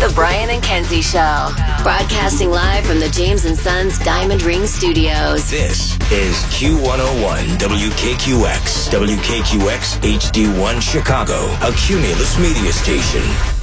The Brian and Kenzie Show. Broadcasting live from the James & Sons Diamond Ring Studios. This is Q101 WKQX HD1 Chicago, a Cumulus media station.